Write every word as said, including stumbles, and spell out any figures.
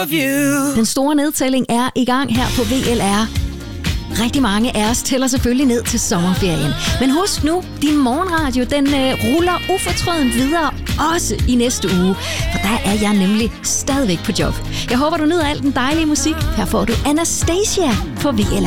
of you. Den store nedtælling er i gang her på V L R. Rigtig mange af os tæller selvfølgelig ned til sommerferien. Men husk nu, din morgenradio, den øh, ruller ufortrødent videre, også i næste uge. For der er jeg nemlig stadigvæk på job. Jeg håber, du nyder al den dejlige musik. Her får du Anastasia på V L R.